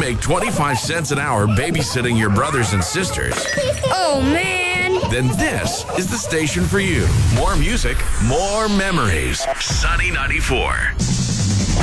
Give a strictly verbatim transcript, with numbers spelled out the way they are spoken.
make twenty-five cents an hour babysitting your brothers and sisters, Oh, man. then this is the station for you. More music, more memories. Sunny ninety-four.